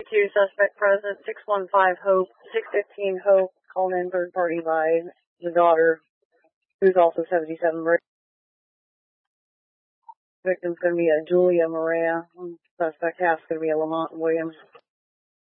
Two suspect present, 615 Hope, 615 Hope, called in third party by the daughter, who's also 77. Victim's going to be a Julia Maria. Suspect half's going to be a Lamont Williams.